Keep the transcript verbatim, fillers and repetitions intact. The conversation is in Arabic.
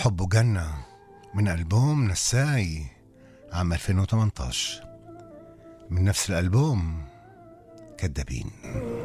حب جنة من ألبوم نساي عام ألفين وثمانية عشر، من نفس الألبوم كدابين.